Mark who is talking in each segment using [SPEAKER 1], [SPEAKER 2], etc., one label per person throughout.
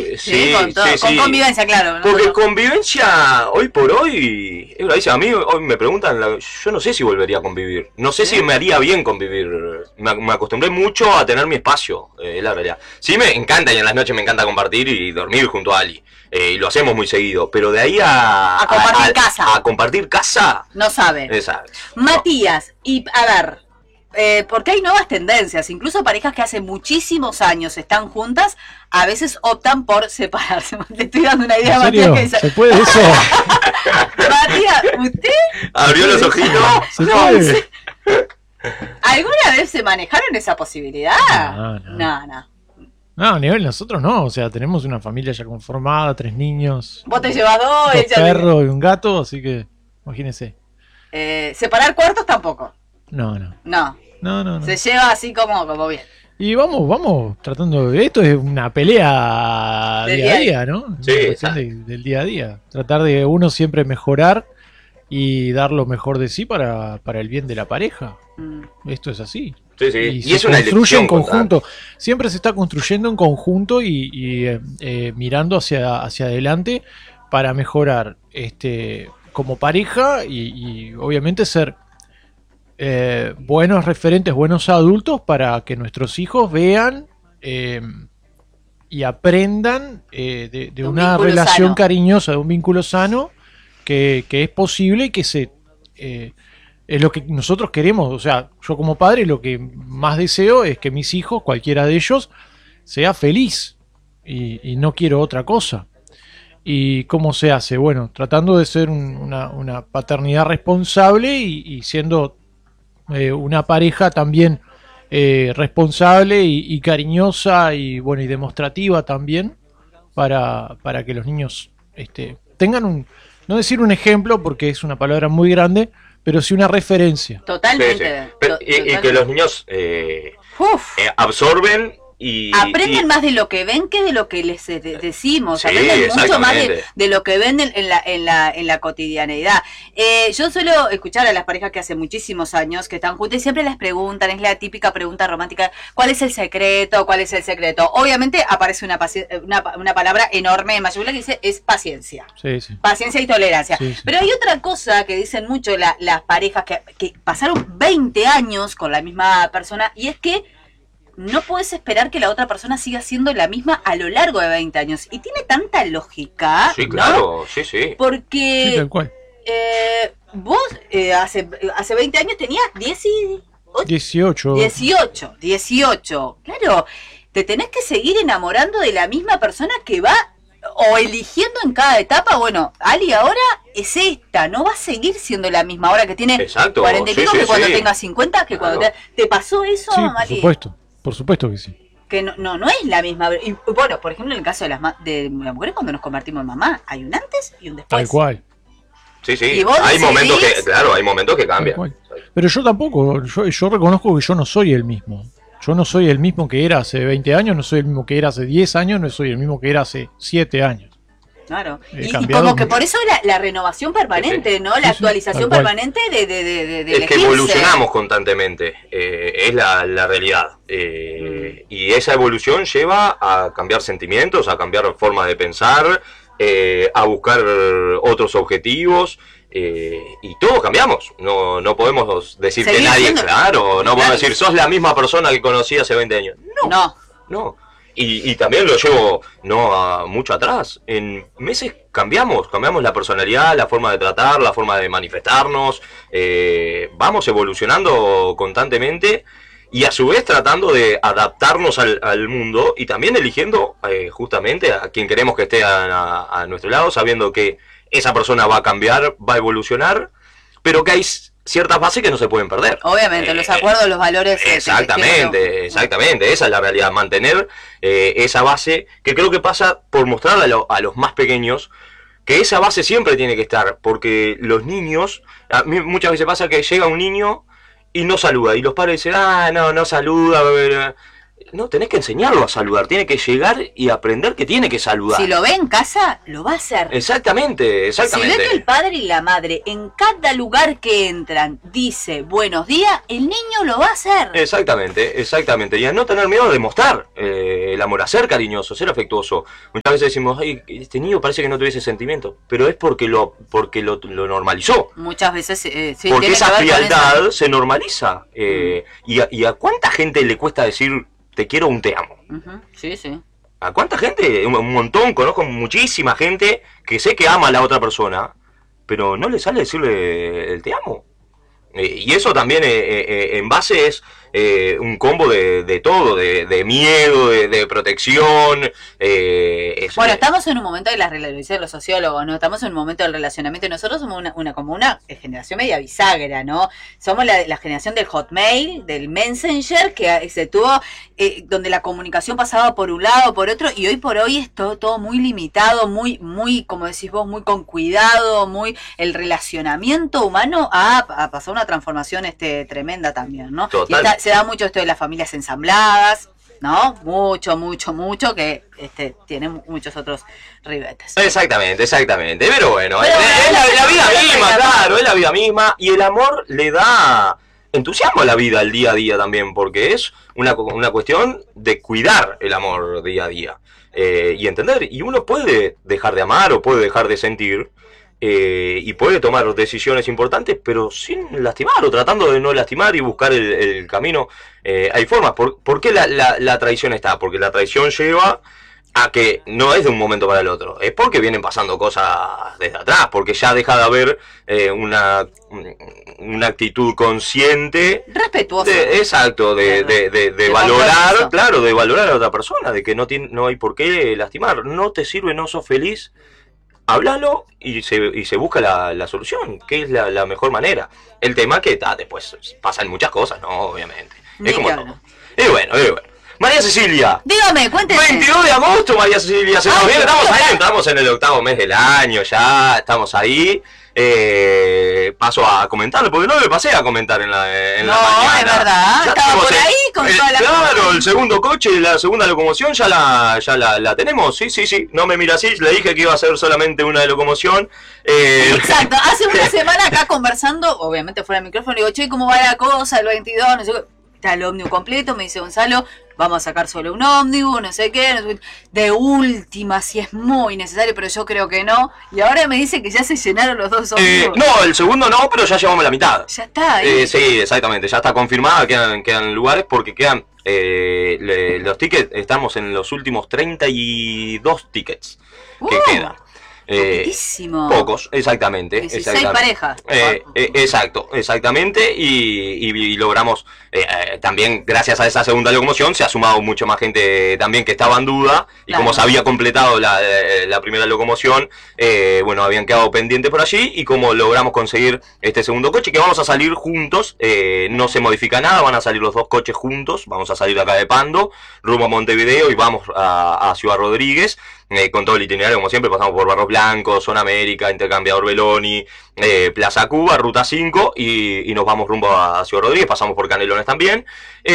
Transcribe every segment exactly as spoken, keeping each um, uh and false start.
[SPEAKER 1] sí, sí, con, todo,
[SPEAKER 2] sí,
[SPEAKER 1] con
[SPEAKER 2] sí.
[SPEAKER 1] convivencia, claro. ¿no?
[SPEAKER 2] Porque
[SPEAKER 1] no.
[SPEAKER 2] convivencia, hoy por hoy, es verdad, a mí hoy me preguntan, yo no sé si volvería a convivir, no sé
[SPEAKER 1] ¿Sí?
[SPEAKER 2] si me haría bien convivir, me, me acostumbré mucho a tener mi espacio, eh, es la realidad. Sí me encanta y en las noches me encanta compartir y dormir junto a Ali, eh, y lo hacemos muy seguido, pero de ahí a...
[SPEAKER 1] A compartir
[SPEAKER 2] a,
[SPEAKER 1] casa.
[SPEAKER 2] A compartir casa...
[SPEAKER 1] No sabe.
[SPEAKER 2] Exacto.
[SPEAKER 1] Matías, y a ver, eh, porque hay nuevas tendencias, incluso parejas que hace muchísimos años están juntas, a veces optan por separarse. Le estoy dando una idea a
[SPEAKER 3] ¿En serio?
[SPEAKER 1] Matías. Que
[SPEAKER 3] ¿Se puede eso?
[SPEAKER 1] Matías, ¿usted?
[SPEAKER 2] Abrió los ojitos.
[SPEAKER 3] ¿Se
[SPEAKER 1] No,
[SPEAKER 3] puede?
[SPEAKER 1] sí. ¿Alguna vez se manejaron esa posibilidad?
[SPEAKER 3] No, no.
[SPEAKER 1] No, no.
[SPEAKER 3] No, a nivel nosotros no, o sea, tenemos una familia ya conformada, tres niños,
[SPEAKER 1] Vos te llevas dos,
[SPEAKER 3] dos
[SPEAKER 1] ella te-
[SPEAKER 3] perros y un gato, así que imagínense.
[SPEAKER 1] Eh, separar cuartos tampoco.
[SPEAKER 3] No, no,
[SPEAKER 1] No.
[SPEAKER 3] no, no, no.
[SPEAKER 1] Se lleva así como, como bien.
[SPEAKER 3] Y vamos, vamos tratando de... Esto es una pelea
[SPEAKER 1] Del
[SPEAKER 3] día a
[SPEAKER 1] día
[SPEAKER 3] día, ¿no?
[SPEAKER 2] Sí,
[SPEAKER 3] Una cuestión de- del día a día. Tratar de uno siempre mejorar y dar lo mejor de sí para, para el bien de la pareja.
[SPEAKER 1] Mm.
[SPEAKER 3] Esto es así.
[SPEAKER 2] Sí, sí.
[SPEAKER 3] Y,
[SPEAKER 2] Y,
[SPEAKER 3] se
[SPEAKER 2] es una
[SPEAKER 3] construye en
[SPEAKER 2] elección
[SPEAKER 3] conjunto. Siempre se está construyendo en conjunto y, y, eh, eh, mirando hacia, hacia adelante para mejorar este como pareja y, y obviamente ser eh, buenos referentes, buenos adultos para que nuestros hijos vean eh, y aprendan eh, de, de
[SPEAKER 1] Un
[SPEAKER 3] una
[SPEAKER 1] vínculo
[SPEAKER 3] relación
[SPEAKER 1] sano.
[SPEAKER 3] cariñosa, de un vínculo sano que, que es posible y que se... eh, es lo que nosotros queremos, o sea, yo como padre lo que más deseo es que mis hijos, cualquiera de ellos, sea feliz y, y no quiero otra cosa. ¿Y cómo se hace? Bueno, tratando de ser un- una, una paternidad responsable y, y siendo eh, una pareja también eh, responsable y, y cariñosa y bueno y demostrativa también para, para que los niños este, tengan un, no decir un ejemplo porque es una palabra muy grande, pero sí una referencia.
[SPEAKER 2] Sí,
[SPEAKER 1] Totalmente.
[SPEAKER 2] sí. Pero-
[SPEAKER 1] To-
[SPEAKER 2] y, y
[SPEAKER 1] totalmente.
[SPEAKER 2] que los niños eh,
[SPEAKER 1] Uf.
[SPEAKER 2] eh, absorben y...
[SPEAKER 1] Aprenden
[SPEAKER 2] y-
[SPEAKER 1] más de lo que ven que de lo que les eh, de- decimos.
[SPEAKER 2] Sí,
[SPEAKER 1] Aprenden mucho más de,
[SPEAKER 2] exactamente.
[SPEAKER 1] de lo que ven en, en la, en, la, en la cotidianeidad. Eh, yo suelo escuchar a las parejas que hace muchísimos años que están juntas y siempre les preguntan, es la típica pregunta romántica, ¿cuál es el secreto? ¿Cuál es el secreto? Obviamente aparece una, paci- una, una palabra enorme en mayúscula que dice es paciencia.
[SPEAKER 3] Sí, sí.
[SPEAKER 1] Paciencia y tolerancia.
[SPEAKER 3] Sí, sí.
[SPEAKER 1] Pero hay otra cosa que dicen mucho la- las parejas que, que pasaron veinte años con la misma persona y es que no puedes esperar que la otra persona siga siendo la misma a lo largo de veinte años. Y tiene tanta lógica,
[SPEAKER 2] Sí,
[SPEAKER 1] ¿no?
[SPEAKER 2] claro, sí, sí.
[SPEAKER 1] Porque
[SPEAKER 3] Sí, tal cual.
[SPEAKER 1] eh, vos eh, hace, hace veinte años tenías dieciocho,
[SPEAKER 3] dieciocho.
[SPEAKER 1] dieciocho, dieciocho. Claro, te tenés que seguir enamorando de la misma persona que va o eligiendo en cada etapa. Bueno, Ali ahora es esta, no va a seguir siendo la misma ahora que tiene
[SPEAKER 2] Exacto,
[SPEAKER 1] cuarenta y
[SPEAKER 2] sí,
[SPEAKER 1] pico
[SPEAKER 2] sí,
[SPEAKER 1] que cuando
[SPEAKER 2] sí.
[SPEAKER 1] tenga cincuenta, que cuando
[SPEAKER 2] Claro.
[SPEAKER 1] te, ¿te pasó eso,
[SPEAKER 3] Sí, por
[SPEAKER 1] Mati?
[SPEAKER 3] supuesto. Por supuesto que sí.
[SPEAKER 1] Que no, no, no es la misma. Y bueno, por ejemplo, en el caso de las, ma- de las mujeres, cuando nos convertimos en mamá, hay un antes y un después.
[SPEAKER 3] Tal cual.
[SPEAKER 2] Sí, sí.
[SPEAKER 1] ¿Y vos
[SPEAKER 2] Hay
[SPEAKER 1] decidís?
[SPEAKER 2] momentos que, claro, hay momentos que
[SPEAKER 3] Tal
[SPEAKER 2] cambian.
[SPEAKER 3] cual. Pero yo tampoco, yo, yo reconozco que yo no soy el mismo. Yo no soy el mismo que era hace veinte años, no soy el mismo que era hace diez años, no soy el mismo que era hace siete años.
[SPEAKER 1] Claro.
[SPEAKER 3] He
[SPEAKER 1] Y, y
[SPEAKER 3] cambiado
[SPEAKER 1] como que
[SPEAKER 3] mucho.
[SPEAKER 1] por eso la, la renovación permanente, ¿no? La
[SPEAKER 3] Sí, sí,
[SPEAKER 1] actualización
[SPEAKER 3] tal cual.
[SPEAKER 1] permanente de, de, de, de, de
[SPEAKER 2] Es que
[SPEAKER 1] elegirse.
[SPEAKER 2] evolucionamos constantemente, eh, es la, la realidad. Eh, y esa evolución lleva a cambiar sentimientos, a cambiar formas de pensar, eh, a buscar otros objetivos. Eh, y todos cambiamos, no, no podemos decir
[SPEAKER 1] Seguir
[SPEAKER 2] que nadie,
[SPEAKER 1] siendo-
[SPEAKER 2] claro, no
[SPEAKER 1] Claro.
[SPEAKER 2] podemos decir, sos la misma persona que conocí hace veinte años.
[SPEAKER 1] No.
[SPEAKER 2] No. Y, y también lo llevo no a mucho atrás. En meses cambiamos, cambiamos la personalidad, la forma de tratar, la forma de manifestarnos. Eh, vamos evolucionando constantemente y a su vez tratando de adaptarnos al, al mundo y también eligiendo eh, justamente a quien queremos que esté a, a- a nuestro lado, sabiendo que esa persona va a cambiar, va a evolucionar, pero que hay ciertas bases que no se pueden perder.
[SPEAKER 1] Obviamente,
[SPEAKER 2] Eh,
[SPEAKER 1] los acuerdos, los valores. eh, que- que-
[SPEAKER 2] Exactamente, exactamente, esa es la realidad, mantener eh, esa base, que creo que pasa por mostrar a, lo- a los más pequeños que esa base siempre tiene que estar, porque los niños, a mí muchas veces pasa que llega un niño y no saluda, y los padres dicen, ah, no, no saluda, bla, bla, bla. no, tenés que enseñarlo a saludar, tiene que llegar y aprender que tiene que saludar.
[SPEAKER 1] Si lo ve en casa, lo va a hacer.
[SPEAKER 2] Exactamente, exactamente.
[SPEAKER 1] Si ve que el padre y la madre en cada lugar que entran dice buenos días, el niño lo va a hacer.
[SPEAKER 2] Exactamente, exactamente. Y a no tener miedo de mostrar eh, el amor, a ser cariñoso, ser afectuoso. Muchas veces decimos, ay, este niño parece que no tuviese sentimiento, pero es porque lo porque lo, lo normalizó.
[SPEAKER 1] Muchas veces eh, sí,
[SPEAKER 2] porque
[SPEAKER 1] tiene
[SPEAKER 2] esa
[SPEAKER 1] que ver con
[SPEAKER 2] frialdad
[SPEAKER 1] eso.
[SPEAKER 2] se normaliza. Eh, y, a, ¿Y a cuánta gente le cuesta decir te quiero o un te amo?
[SPEAKER 1] Uh-huh. Sí, sí.
[SPEAKER 2] ¿A cuánta gente? Un, un montón, conozco muchísima gente que sé que ama a la otra persona, pero no le sale decirle el te amo. Eh, y eso también eh, eh, en base es eh, un combo de, de todo, de, de miedo, de, de protección. Eh, es,
[SPEAKER 1] Bueno,
[SPEAKER 2] eh,
[SPEAKER 1] estamos en un momento de la relación, los sociólogos, ¿no? Estamos en un momento del relacionamiento. Nosotros somos una, una como una generación media bisagra, ¿no? Somos la, la generación del Hotmail, del Messenger, que se tuvo, eh, donde la comunicación pasaba por un lado, por otro, y hoy por hoy es todo, todo muy limitado, muy, muy, como decís vos, muy con cuidado, muy, el relacionamiento humano ha, ha pasado una transformación este tremenda también, ¿no?
[SPEAKER 2] Total.
[SPEAKER 1] Y está, se da mucho esto de las familias ensambladas, ¿no? Mucho, mucho, mucho, que este tiene muchos otros ribetes.
[SPEAKER 2] Exactamente, exactamente. Pero bueno,
[SPEAKER 1] Pero,
[SPEAKER 2] es, es la, la vida
[SPEAKER 1] pero,
[SPEAKER 2] misma,
[SPEAKER 1] pero,
[SPEAKER 2] claro, es la vida misma. Y el amor le da entusiasmo a la vida, al día a día también, porque es una, una cuestión de cuidar el amor día a día. Eh, y entender, y uno puede dejar de amar o puede dejar de sentir, eh, y puede tomar decisiones importantes, pero sin lastimar o tratando de no lastimar y buscar el, el camino. Eh, hay formas. ¿Por, por qué la, la, la traición está? Porque la traición lleva a que no es de un momento para el otro, es porque vienen pasando cosas desde atrás, porque ya deja de haber eh, una, una actitud consciente,
[SPEAKER 1] Respetuosa.
[SPEAKER 2] de, exacto, de, de, de, de, de valorar, compromiso. Claro, de valorar a la otra persona, de que no, tiene, no hay por qué lastimar, no te sirve, no sos feliz, háblalo y se, y se busca la, la solución, que es la, la mejor manera. El tema que ta, después pasan muchas cosas, ¿no? Obviamente.
[SPEAKER 1] Ni
[SPEAKER 2] es como
[SPEAKER 1] que
[SPEAKER 2] todo.
[SPEAKER 1] hablo.
[SPEAKER 2] Y bueno, y bueno. María Cecilia.
[SPEAKER 1] Dígame, cuénteme.
[SPEAKER 2] veintidós de agosto, María Cecilia. Se nos
[SPEAKER 1] Ay,
[SPEAKER 2] viene, estamos
[SPEAKER 1] no,
[SPEAKER 2] ahí,
[SPEAKER 1] no.
[SPEAKER 2] entramos en el octavo mes del año ya, estamos ahí. Eh, paso a comentarlo, porque no le pasé a comentar en la, en
[SPEAKER 1] No,
[SPEAKER 2] la mañana.
[SPEAKER 1] es verdad.
[SPEAKER 2] Ya
[SPEAKER 1] Estaba
[SPEAKER 2] tenemos
[SPEAKER 1] por
[SPEAKER 2] el-
[SPEAKER 1] ahí con
[SPEAKER 2] el-
[SPEAKER 1] toda la-
[SPEAKER 2] Claro, el segundo coche, la segunda locomoción ya la, ya la, la tenemos. Sí, sí, sí. No me mira así, le dije que iba a ser solamente una de locomoción. Eh,
[SPEAKER 1] Exacto, hace una semana acá conversando, obviamente fuera del micrófono, digo, che, ¿cómo va la cosa? El veintidós, no sé qué. Está el ómnibus completo, me dice Gonzalo, vamos a sacar solo un ómnibus, no sé qué, no sé qué. De última, si es muy necesario, pero yo creo que no. Y ahora me dice que ya se llenaron los dos
[SPEAKER 2] eh,
[SPEAKER 1] ómnibus.
[SPEAKER 2] no, el segundo no, pero ya llevamos la mitad.
[SPEAKER 1] Ya está ahí.
[SPEAKER 2] Eh, sí, exactamente, ya está confirmada, quedan, quedan lugares porque quedan eh, le- los tickets, estamos en los últimos treinta y dos tickets que
[SPEAKER 1] Uh,
[SPEAKER 2] quedan. Eh,
[SPEAKER 1] poquitísimo.
[SPEAKER 2] pocos, exactamente.
[SPEAKER 1] dieciséis
[SPEAKER 2] exactamente.
[SPEAKER 1] parejas.
[SPEAKER 2] Eh, eh, exacto, exactamente, y, y- y logramos, eh, eh, también gracias a esa segunda locomoción, se ha sumado mucho más gente también que estaba en duda, y
[SPEAKER 1] Claro.
[SPEAKER 2] como se había completado la, eh, la primera locomoción, eh, bueno, habían quedado pendientes por allí, y como logramos conseguir este segundo coche, que vamos a salir juntos, eh, no se modifica nada, van a salir los dos coches juntos, vamos a salir de acá de Pando, rumbo a Montevideo, y vamos a, a Ciudad Rodríguez, eh, con todo el itinerario, como siempre, pasamos por Barros Blancos, Zona América, Intercambiador Beloni, eh, Plaza Cuba, Ruta cinco, y, y nos vamos rumbo a Ciudad Rodríguez, pasamos por Canelones también,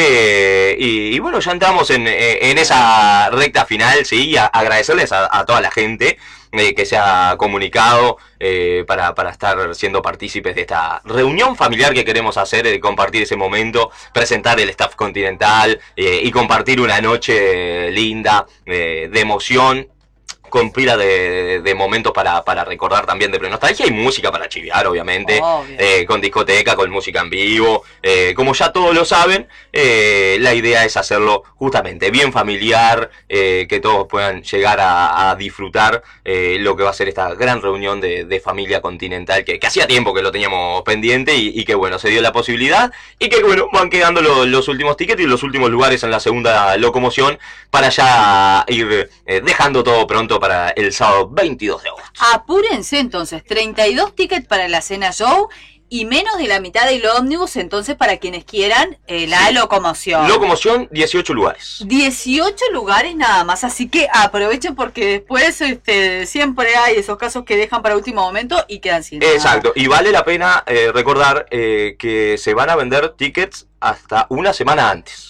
[SPEAKER 2] eh, y, y bueno, ya entramos en, en esa recta final, sí, y a, agradecerles a, a toda la gente eh, que se ha comunicado eh, para, para estar siendo partícipes de esta reunión familiar que queremos hacer, de compartir ese momento, presentar el staff continental eh, y compartir una noche linda eh, de emoción, con pila de, de momentos para, para recordar también de nostalgia y música para chiviar, obviamente, eh, con discoteca, con música en vivo, eh, como ya todos lo saben, eh, la idea es hacerlo justamente bien familiar, eh, que todos puedan llegar a, a disfrutar eh, lo que va a ser esta gran reunión de, de familia continental, que, que hacía tiempo que lo teníamos pendiente y, y que bueno, se dio la posibilidad, y que bueno, van quedando lo, los últimos tickets y los últimos lugares en la segunda locomoción para ya ir eh, dejando todo pronto para el sábado veintidós de agosto.
[SPEAKER 1] Apúrense entonces, treinta y dos tickets para la cena show y menos de la mitad del ómnibus entonces para quienes quieran eh, la
[SPEAKER 2] Sí.
[SPEAKER 1] locomoción.
[SPEAKER 2] Locomoción, dieciocho lugares.
[SPEAKER 1] dieciocho lugares nada más, así que aprovechen porque después este, siempre hay esos casos que dejan para último momento y quedan sin nada.
[SPEAKER 2] Exacto, y vale la pena eh, recordar eh, que se van a vender tickets hasta una semana antes.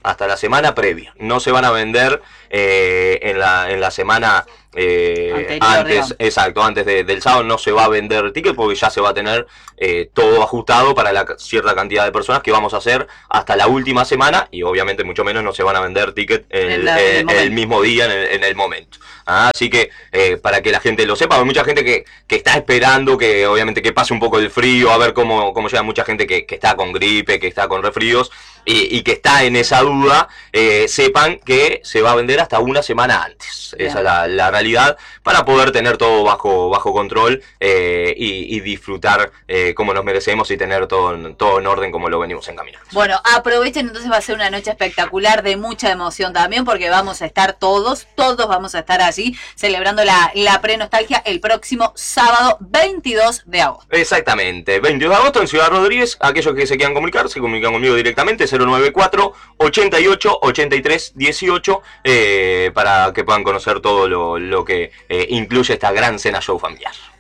[SPEAKER 2] hasta la semana previa. No se van a vender eh, en, la, en la semana eh,
[SPEAKER 1] Anterior,
[SPEAKER 2] antes,
[SPEAKER 1] digamos.
[SPEAKER 2] exacto, antes de- del sábado no se va a vender ticket porque ya se va a tener eh, todo ajustado para la cierta cantidad de personas que vamos a hacer hasta la última semana, y obviamente mucho menos no se van a vender ticket en,
[SPEAKER 1] En
[SPEAKER 2] el,
[SPEAKER 1] la- en el
[SPEAKER 2] en el
[SPEAKER 1] momento.
[SPEAKER 2] mismo día, en el, en el momento. Ah, así que eh, para que la gente lo sepa, hay mucha gente que, que está esperando que obviamente que pase un poco el frío, a ver cómo, cómo llega, mucha gente que, que está con gripe, que está con resfríos y, y que está en esa duda, eh, sepan que se va a vender hasta una semana antes.
[SPEAKER 1] Bien.
[SPEAKER 2] Esa es la, la realidad, para poder tener todo bajo, bajo control eh, y, y disfrutar eh, como nos merecemos y tener todo en, todo en orden como lo venimos encaminando.
[SPEAKER 1] Bueno, aprovechen, entonces va a ser una noche espectacular de mucha emoción también, porque vamos a estar todos, todos vamos a estar allí celebrando la, la pre-nostalgia el próximo sábado veintidós de agosto.
[SPEAKER 2] Exactamente, veintidós de agosto en Ciudad Rodríguez. Aquellos que se quieran comunicar, se comunican conmigo directamente, cero nueve cuatro, ochenta y ocho, ochenta y tres, dieciocho, eh, para que puedan conocer todo lo, lo que eh, incluye esta gran cena show familiar.